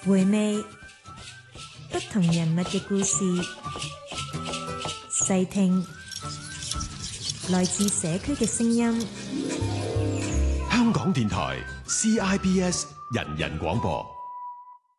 回味不同人物嘅故事，細聽來自社區嘅聲音。 香港電台 CIBS 人人廣播。